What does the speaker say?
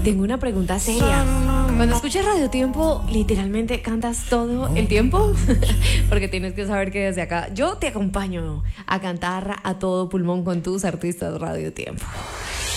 tengo una pregunta seria. Cuando escuchas Radio Tiempo, ¿literalmente cantas todo el tiempo? Porque tienes que saber que desde acá yo te acompaño a cantar a todo pulmón con tus artistas Radio Tiempo.